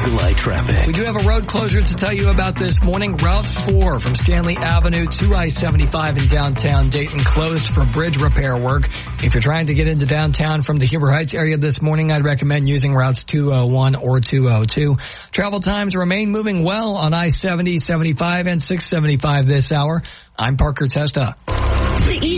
July traffic. We do have a road closure to tell you about this morning. Route 4 from Stanley Avenue to I-75 in downtown Dayton closed for bridge repair work. If you're trying to get into downtown from the Huber Heights area this morning, I'd recommend using routes 201 or 202. Travel times remain moving well on I-70, 75, and 675 this hour. I'm Parker Testa. The